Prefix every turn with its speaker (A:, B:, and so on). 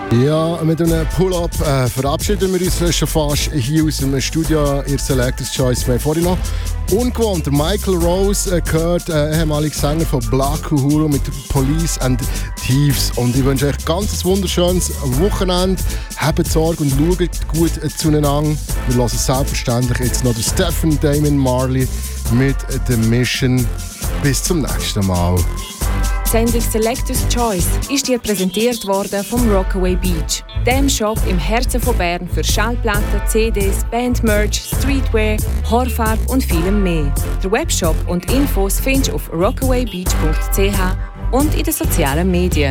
A: Ja, mit einem Pull-Up verabschieden wir uns schon fast hier aus dem Studio. Ihr Selectors Choice. Wir haben vorhin noch ungewohnt Michael Rose gehört, ehemaliger Sänger von Black Uhuru mit Police and Thieves. Und ich wünsche euch ganz ein wunderschönes Wochenende. Habt Sorge und schaut gut zueinander. Wir hören selbstverständlich jetzt noch den Stephen Damon Marley mit The Mission. Bis zum nächsten Mal.
B: Die Sendung Selectors Choice ist dir präsentiert worden vom Rockaway Beach, dem Shop im Herzen von Bern für Schallplatten, CDs, Bandmerch, Streetwear, Haarfarbe und vielem mehr. Der Webshop und Infos findest du auf rockawaybeach.ch und in den sozialen Medien.